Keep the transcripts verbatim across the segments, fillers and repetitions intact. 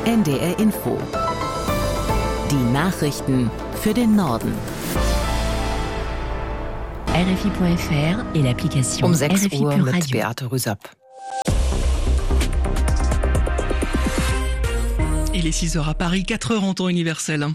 N D R Info. Die Nachrichten für den Norden. R F I Point F R et l'application Um sechs R F I Uhr Pure mit Radio. Beate Rüsapp. Il est six heures à Paris, quatre heures en temps universel.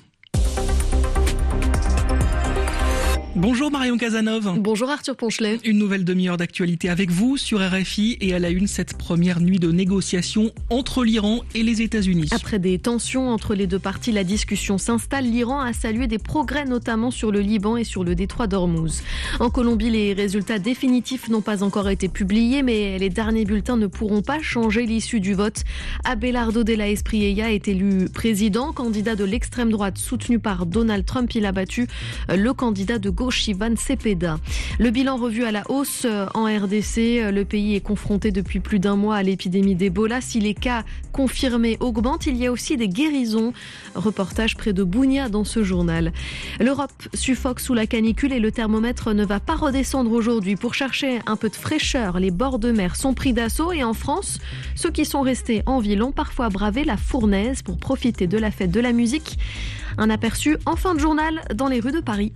Bonjour Marion Casanov. Bonjour Arthur Ponchelet. Une nouvelle demi-heure d'actualité avec vous sur R F I et à la une cette première nuit de négociations entre l'Iran et les États-Unis. Après des tensions entre les deux parties, la discussion s'installe. L'Iran a salué des progrès notamment sur le Liban et sur le détroit d'Ormuz. En Colombie, les résultats définitifs n'ont pas encore été publiés, mais les derniers bulletins ne pourront pas changer l'issue du vote. Abelardo de la Espriella est élu président, candidat de l'extrême droite soutenu par Donald Trump. Il a battu le candidat de gauche Iván Cepeda. Le bilan revu à la hausse en R D C. Le pays est confronté depuis plus d'un mois à l'épidémie d'Ebola. Si les cas confirmés augmentent, il y a aussi des guérisons. Reportage près de Bounia dans ce journal. L'Europe suffoque sous la canicule et le thermomètre ne va pas redescendre aujourd'hui. Pour chercher un peu de fraîcheur, les bords de mer sont pris d'assaut et en France, ceux qui sont restés en ville ont parfois bravé la fournaise pour profiter de la fête de la musique. Un aperçu en fin de journal dans les rues de Paris.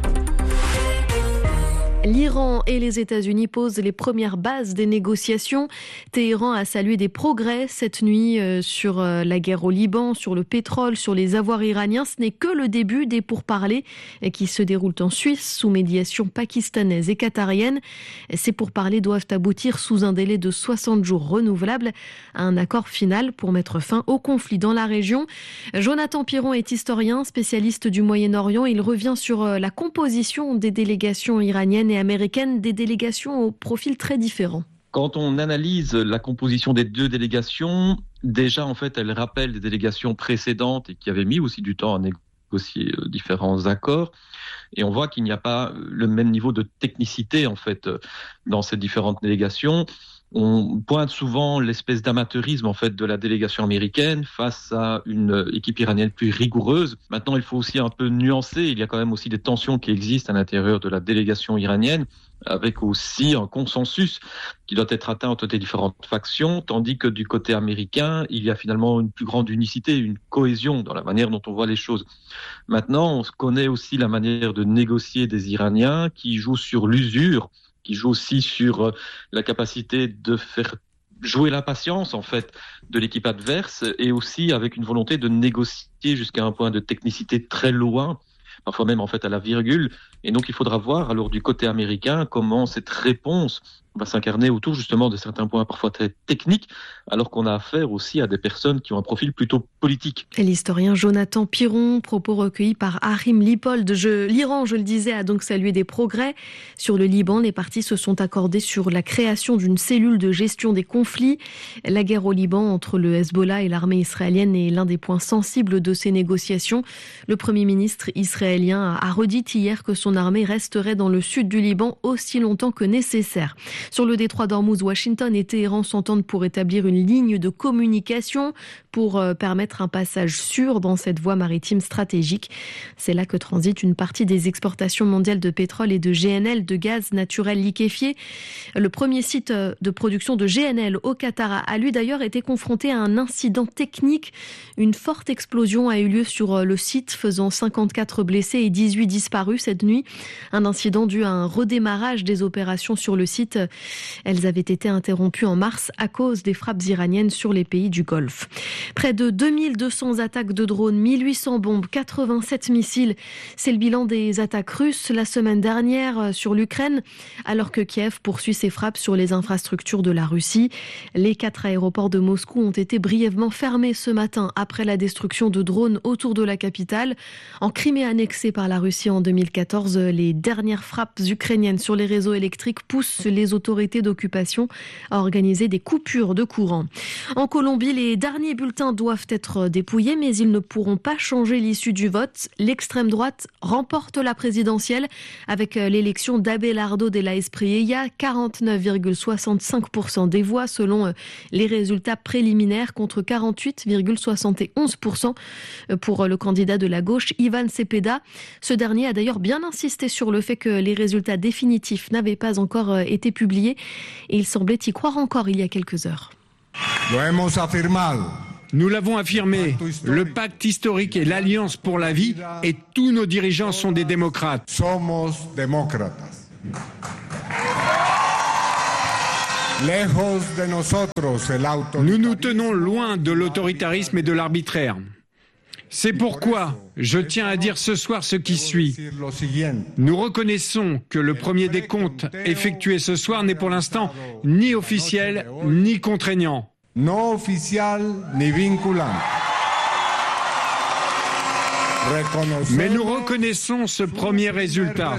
L'Iran et les États-Unis posent les premières bases des négociations. Téhéran a salué des progrès cette nuit sur la guerre au Liban, sur le pétrole, sur les avoirs iraniens. Ce n'est que le début des pourparlers qui se déroulent en Suisse sous médiation pakistanaise et qatarienne. Ces pourparlers doivent aboutir sous un délai de soixante jours renouvelable à un accord final pour mettre fin au conflit dans la région. Jonathan Piron est historien, spécialiste du Moyen-Orient. Il revient sur la composition des délégations iraniennes et américaines, des délégations au profil très différent. Quand on analyse la composition des deux délégations, déjà en fait elles rappellent des délégations précédentes et qui avaient mis aussi du temps à négocier différents accords. Et on voit qu'il n'y a pas le même niveau de technicité en fait dans ces différentes délégations. On pointe souvent l'espèce d'amateurisme en fait de la délégation américaine face à une équipe iranienne plus rigoureuse. Maintenant, il faut aussi un peu nuancer. Il y a quand même aussi des tensions qui existent à l'intérieur de la délégation iranienne, avec aussi un consensus qui doit être atteint entre les différentes factions, tandis que du côté américain, il y a finalement une plus grande unicité, une cohésion dans la manière dont on voit les choses. Maintenant, on connaît aussi la manière de négocier des Iraniens qui jouent sur l'usure, qui joue aussi sur la capacité de faire jouer la patience en fait de l'équipe adverse et aussi avec une volonté de négocier jusqu'à un point de technicité très loin, parfois même en fait à la virgule. Et donc il faudra voir alors du côté américain comment cette réponse va s'incarner autour justement de certains points parfois très techniques, alors qu'on a affaire aussi à des personnes qui ont un profil plutôt politique. Et l'historien Jonathan Piron, propos recueillis par Harim Lipold. Je, L'Iran, je le disais, a donc salué des progrès. Sur le Liban, les parties se sont accordées sur la création d'une cellule de gestion des conflits. La guerre au Liban entre le Hezbollah et l'armée israélienne est l'un des points sensibles de ces négociations. Le Premier ministre israélien a redit hier que son armée resterait dans le sud du Liban aussi longtemps que nécessaire. Sur le détroit d'Ormuz, Washington et Téhéran s'entendent pour établir une ligne de communication pour permettre un passage sûr dans cette voie maritime stratégique. C'est là que transite une partie des exportations mondiales de pétrole et de G N L, de gaz naturel liquéfié. Le premier site de production de G N L au Qatar a lui d'ailleurs été confronté à un incident technique. Une forte explosion a eu lieu sur le site, faisant cinquante-quatre blessés et dix-huit disparus cette nuit. Un incident dû à un redémarrage des opérations sur le site. Elles avaient été interrompues en mars à cause des frappes iraniennes sur les pays du Golfe. Près de deux mille deux cents attaques de drones, mille huit cents bombes, quatre-vingt-sept missiles. C'est le bilan des attaques russes la semaine dernière sur l'Ukraine, alors que Kiev poursuit ses frappes sur les infrastructures de la Russie. Les quatre aéroports de Moscou ont été brièvement fermés ce matin après la destruction de drones autour de la capitale. En Crimée annexée par la Russie en deux mille quatorze, les dernières frappes ukrainiennes sur les réseaux électriques poussent les autorités d'occupation à organiser des coupures de courant. En Colombie, les derniers bulletins doivent être dépouillés, mais ils ne pourront pas changer l'issue du vote. L'extrême droite remporte la présidentielle avec l'élection d'Abelardo de la Espriella, quarante-neuf virgule soixante-cinq pour cent des voix selon les résultats préliminaires contre quarante-huit virgule soixante et onze pour cent pour le candidat de la gauche, Iván Cepeda. Ce dernier a d'ailleurs bien insisté sur le fait que les résultats définitifs n'avaient pas encore été publiés et il semblait y croire encore il y a quelques heures. Lo hemos afirmado. Nous l'avons affirmé, le pacte historique et l'Alliance pour la vie, et tous nos dirigeants sont des démocrates. Somos demócratas. Nous nous tenons loin de l'autoritarisme et de l'arbitraire. C'est pourquoi je tiens à dire ce soir ce qui suit. Nous reconnaissons que le premier décompte effectué ce soir n'est pour l'instant ni officiel ni contraignant. Non officiel ni vinculant. Mais nous reconnaissons ce premier résultat.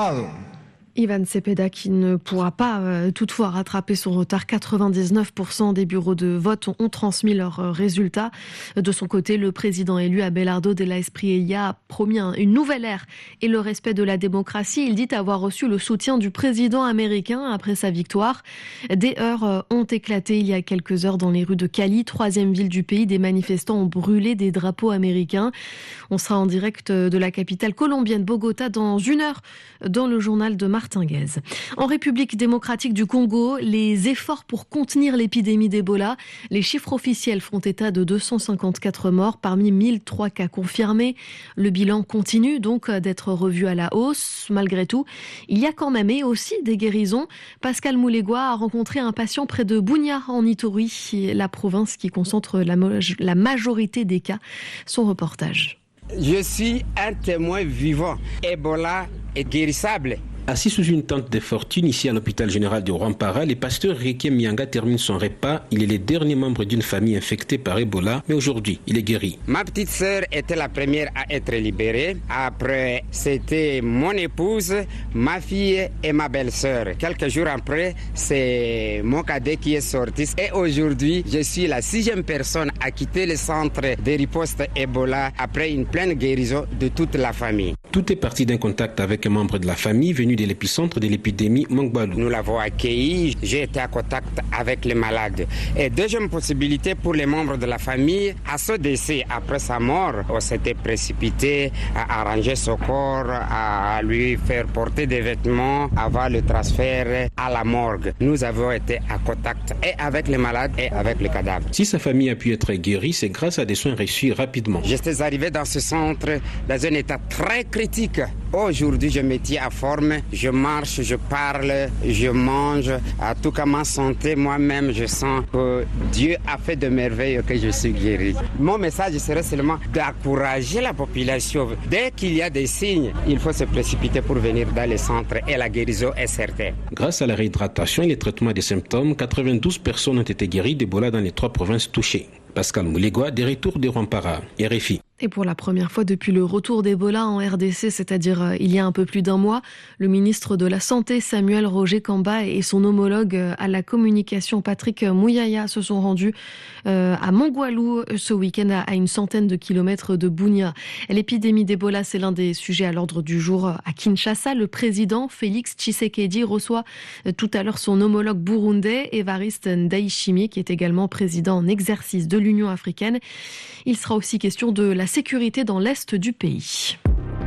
Ivan Cepeda qui ne pourra pas euh, toutefois rattraper son retard. quatre-vingt-dix-neuf pour cent des bureaux de vote ont, ont transmis leurs euh, résultats. De son côté, le président élu Abelardo de la Espriella a promis un, une nouvelle ère et le respect de la démocratie. Il dit avoir reçu le soutien du président américain après sa victoire. Des heurts euh, ont éclaté il y a quelques heures dans les rues de Cali, troisième ville du pays. Des manifestants ont brûlé des drapeaux américains. On sera en direct de la capitale colombienne Bogota dans une heure dans le journal de Martin. En République démocratique du Congo, les efforts pour contenir l'épidémie d'Ebola, les chiffres officiels font état de deux cent cinquante-quatre morts parmi mille trois cas confirmés. Le bilan continue donc d'être revu à la hausse. Malgré tout, il y a quand même et aussi des guérisons. Pascal Moulegua a rencontré un patient près de Bunia en Ituri, la province qui concentre la, la majorité des cas. Son reportage. Je suis un témoin vivant. Ebola est guérissable. Assis sous une tente de fortune ici à l'hôpital général de Rwampara, le pasteur Rieke Mianga termine son repas. Il est le dernier membre d'une famille infectée par Ebola, mais aujourd'hui, il est guéri. Ma petite sœur était la première à être libérée. Après, c'était mon épouse, ma fille et ma belle-sœur. Quelques jours après, c'est mon cadet qui est sorti. Et aujourd'hui, je suis la sixième personne à quitter le centre de riposte Ebola après une pleine guérison de toute la famille. Tout est parti d'un contact avec un membre de la famille venu de l'épicentre de l'épidémie Mongbalou. Nous l'avons accueilli, j'ai été en contact avec les malades. Et deuxième possibilité pour les membres de la famille, à ce décès, après sa mort, on s'était précipité à arranger son corps, à lui faire porter des vêtements avant le transfert à la morgue. Nous avons été en contact et avec les malades et avec le cadavre. Si sa famille a pu être guérie, c'est grâce à des soins reçus rapidement. J'étais arrivé dans ce centre dans un état très critique. Aujourd'hui, je me tiens à forme. Je marche, je parle, je mange. En tout cas, ma santé, moi-même, je sens que Dieu a fait de merveilles que je suis guéri. Mon message serait seulement d'encourager la population. Dès qu'il y a des signes, il faut se précipiter pour venir dans les centres et la guérison est certaine. Grâce à la réhydratation et le traitement des symptômes, quatre-vingt-douze personnes ont été guéries d'Ebola dans les trois provinces touchées. Pascal Moulegua, des retours de Rwampara, R F I. Et pour la première fois depuis le retour d'Ebola en R D C, c'est-à-dire euh, il y a un peu plus d'un mois, le ministre de la Santé Samuel Roger Kamba et son homologue euh, à la communication Patrick Mouyaya se sont rendus euh, à Mongbalou ce week-end à, à une centaine de kilomètres de Bunia. L'épidémie d'Ebola, c'est l'un des sujets à l'ordre du jour à Kinshasa. Le président Félix Tshisekedi reçoit euh, tout à l'heure son homologue burundais Evariste Ndayishimiye qui est également président en exercice de l'Union africaine. Il sera aussi question de la sécurité dans l'est du pays.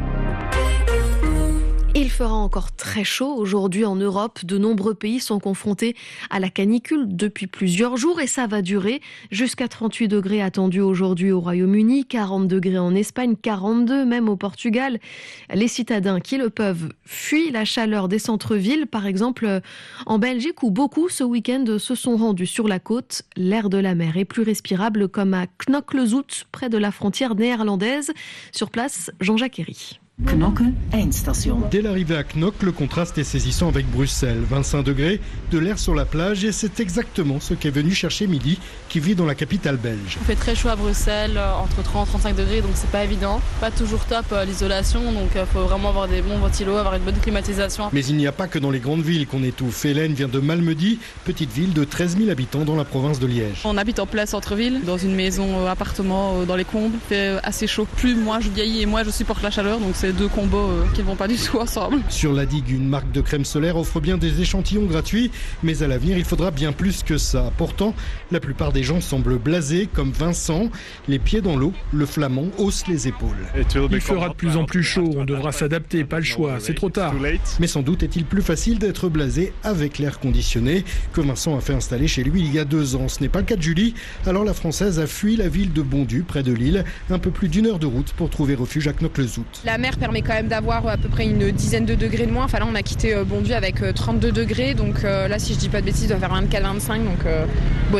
Il fera encore très chaud aujourd'hui en Europe. De nombreux pays sont confrontés à la canicule depuis plusieurs jours et ça va durer jusqu'à trente-huit degrés attendus aujourd'hui au Royaume-Uni, quarante degrés en Espagne, quarante-deux même au Portugal. Les citadins qui le peuvent fuient la chaleur des centres-villes, par exemple en Belgique où beaucoup ce week-end se sont rendus sur la côte. L'air de la mer est plus respirable comme à Knokke-le-Zout, près de la frontière néerlandaise. Sur place, Jean-Jacques Herry. Knokke, Eindstation. Dès l'arrivée à Knokke, le contraste est saisissant avec Bruxelles. vingt-cinq degrés, de l'air sur la plage et c'est exactement ce qu'est venu chercher Midi, qui vit dans la capitale belge. Il fait très chaud à Bruxelles, entre trente et trente-cinq degrés, donc c'est pas évident. Pas toujours top l'isolation, donc il faut vraiment avoir des bons ventilos, avoir une bonne climatisation. Mais il n'y a pas que dans les grandes villes qu'on étouffe. Hélène vient de Malmedy, petite ville de treize mille habitants dans la province de Liège. On habite en plein centre-ville, dans une maison, appartement, dans les combles. Il fait assez chaud. Plus moi je vieillis et moi je supporte la chaleur, donc c'est c'est deux combos euh, qui ne vont pas du tout ensemble. Sur la digue, une marque de crème solaire offre bien des échantillons gratuits, mais à l'avenir, il faudra bien plus que ça. Pourtant, la plupart des gens semblent blasés, comme Vincent. Les pieds dans l'eau, le Flamand hausse les épaules. Il fera de plus en plus chaud, on devra s'adapter, pas le choix, c'est trop tard. Mais sans doute est-il plus facile d'être blasé avec l'air conditionné que Vincent a fait installer chez lui il y a deux ans. Ce n'est pas le cas de Julie, alors la Française a fui la ville de Bondu, près de Lille, un peu plus d'une heure de route pour trouver refuge à Knokke-le-Zout. La mer permet quand même d'avoir à peu près une dizaine de degrés de moins. Enfin là, on a quitté Bondu avec trente-deux degrés, donc euh, là, si je dis pas de bêtises, il doit faire vingt-quatre vingt-cinq, donc euh, bon,